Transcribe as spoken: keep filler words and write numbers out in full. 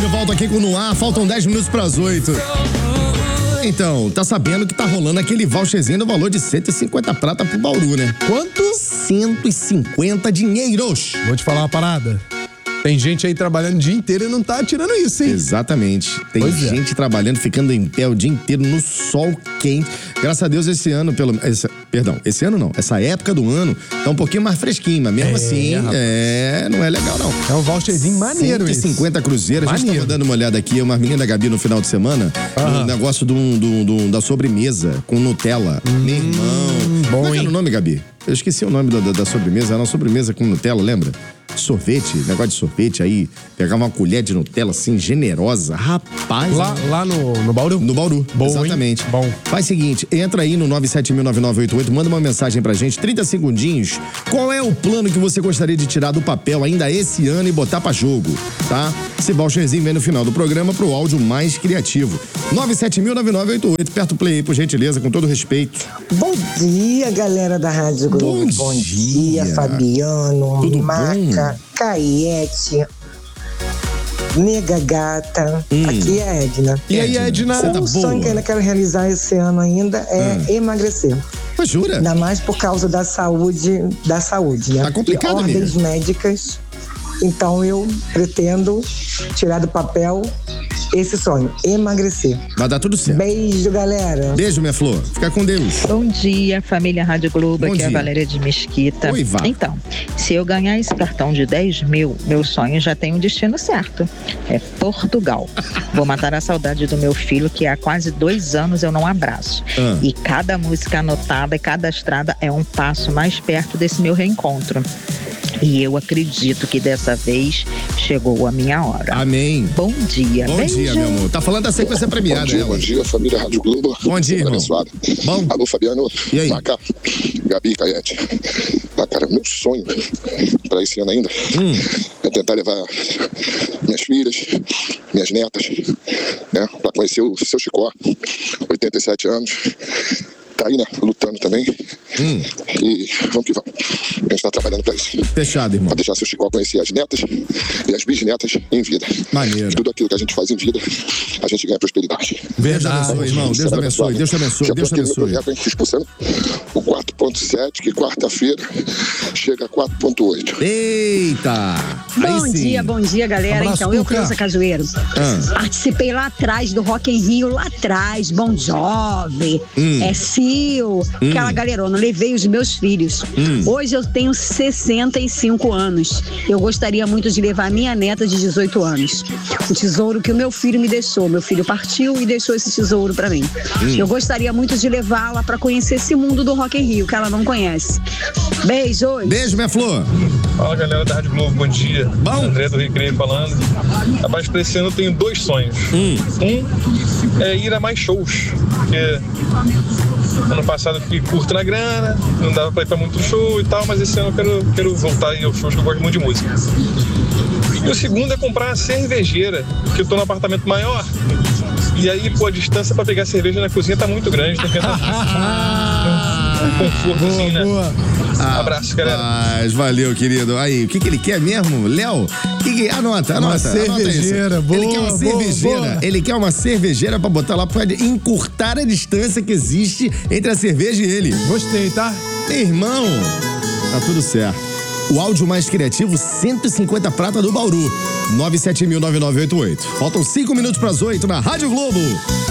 volta aqui com o No Ar, faltam dez minutos para as oito. Então, tá sabendo que tá rolando aquele voucherzinho no valor de cento e cinquenta prata pro Bauru, né? Quanto? cento e cinquenta dinheiros. Vou te falar uma parada. Tem gente aí trabalhando o dia inteiro e não tá tirando isso, hein? Exatamente. Tem Pois é. gente trabalhando, ficando em pé o dia inteiro no sol quente. Graças a Deus esse ano, pelo esse, perdão, esse ano não, essa época do ano tá um pouquinho mais fresquinho, mas mesmo É, assim, rapaz. é, não é legal não. É um voucherzinho maneiro cento e cinquenta cruzeiros. A gente Maneiro. tava dando uma olhada aqui, uma menina Gabi no final de semana, Aham. um negócio do, do, do, da sobremesa com Nutella. Meu irmão. bom, Como é que hein? era o nome, Gabi? Eu esqueci o nome da, da, da sobremesa. Era uma sobremesa com Nutella, lembra? Sorvete, negócio de sorvete aí. Pegava uma colher de Nutella assim, generosa. Rapaz. Lá, lá no, no Bauru? No Bauru, Bom, hein? exatamente. Bom. Faz o seguinte, entra aí no nove sete mil nove nove oito oito, manda uma mensagem pra gente, trinta segundinhos. Qual é o plano que você gostaria de tirar do papel ainda esse ano e botar pra jogo, tá? Esse voucherzinho vem no final do programa pro áudio mais criativo. nove sete mil nove nove oito oito, aperta o play aí, por gentileza, com todo respeito. Bom dia, galera da Rádio Globo. Bom Bom dia. dia, Fabiano, Tudo Maca, Caiete, Nega Gata. Hum. Aqui é a Edna. E aí, Edna? Você tá Um sonho boa? que eu ainda quero realizar esse ano ainda é emagrecer. Mas jura? Ainda mais por causa da saúde, da saúde, né? Tá complicado, E ordens amiga. médicas. Então eu pretendo tirar do papel esse sonho, emagrecer. Vai dar tudo certo. Beijo, galera. Beijo, minha flor. Fica com Deus. Bom dia, família Rádio Globo, Bom aqui é a dia. Valéria de Mesquita. Oi, Vá. Então, se eu ganhar esse cartão de dez mil, meu sonho já tem um destino certo. É Portugal. Vou matar a saudade do meu filho, que há quase dois anos eu não abraço. Ah. E cada música anotada e cadastrada é um passo mais perto desse meu reencontro. E eu acredito que dessa vez chegou a minha hora. Amém. Bom dia, Bom beijo. dia, meu amor. Tá falando da sequência premiada, Bom dia, ela. bom dia, família Rádio Globo. Bom dia, Semana irmão. abençoada. Bom. Alô, Fabiano. E aí? Maca, Gabi, Caiete. Ah, cara, meu sonho pra esse ano ainda Hum. é tentar levar minhas filhas, minhas netas, né, pra conhecer o seu Chicó, oitenta e sete anos. Tá aí, né, lutando também. Hum. E vamos que vamos. A gente tá trabalhando pra isso. Fechado, irmão. Pra deixar seu Chicó conhecer as netas e as bisnetas em vida. Maneiro. Tudo aquilo que a gente faz em vida, a gente ganha prosperidade. Deus te Verdade. abençoe, irmão. Deus te Semana abençoe. Deus te abençoe. Já Deus te tô aqui no abençoe. projeto, hein, expulsando o quatro ponto sete, que quarta-feira chega a quatro ponto oito. Eita! Bom Aí sim. dia, bom dia, galera. Abraço, então, eu, Cuca. Cleusa Cajueiro, Ah. participei lá atrás do Rock in Rio, lá atrás, Bom Jovem, Hum. é Sil, aquela galerona. Levei os meus filhos. Hum. Hoje eu tenho sessenta e cinco anos. Eu gostaria muito de levar minha neta de dezoito anos. O tesouro que o meu filho me deixou. Meu filho partiu e deixou esse tesouro pra mim. Hum. Eu gostaria muito de levá-la pra conhecer esse mundo do Rock in Rio, que ela não conhece. Beijos! Beijo, minha flor. Fala, galera da Rádio Globo, bom dia. Bom. André do Recreio falando. Rapaz, pra esse ano eu tenho dois sonhos. Hum. Um é ir a mais shows, porque ano passado eu fiquei curto na grana, não dava pra ir pra muito show e tal, mas esse ano eu quero, quero voltar aí aos shows, que eu gosto muito de música. E o segundo é comprar uma cervejeira, porque eu tô num apartamento maior, e aí, pô, a distância pra pegar cerveja na cozinha tá muito grande, tem que entrar um conforto assim, né? Boa. Abraço, galera. Mas valeu, querido. Aí, o que, que ele quer mesmo? Léo, que que... anota, anota. Uma anota cervejeira, isso. boa, Ele quer uma boa, cervejeira. boa. Ele quer uma cervejeira pra botar lá pra encurtar a distância que existe entre a cerveja e ele. Gostei, tá? Irmão, tá tudo certo. O áudio mais criativo, cento e cinquenta prata do Bauru. nove sete mil nove nove oito oito. Faltam cinco minutos pras oito na Rádio Globo.